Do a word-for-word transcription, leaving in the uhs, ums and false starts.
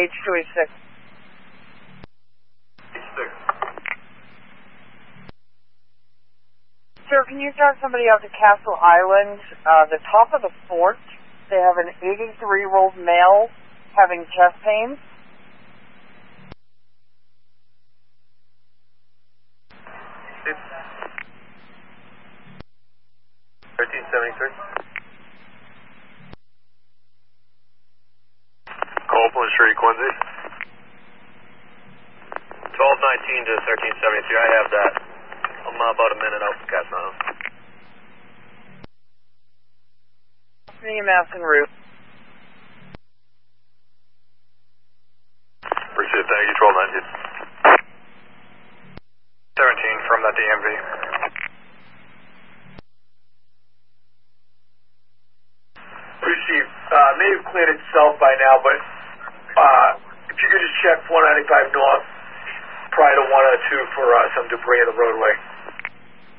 H two H six. H six. Sir, can you send somebody out to Castle Island? Uh, the top of the fort, they have an eighty-three-year-old male having chest pains. thirteen seventy-three. Copeland Street, Quincy. twelve nineteen to thirteen seventy-three, I have that. I'm uh, about a minute out from Castle Island. New Madison route. Appreciate it, thank you, twelve nineteen. seventeen from that D M V. Chief, uh, may have cleared itself by now, but uh, if you could just check four ninety-five North prior to one oh two for uh, some debris in the roadway.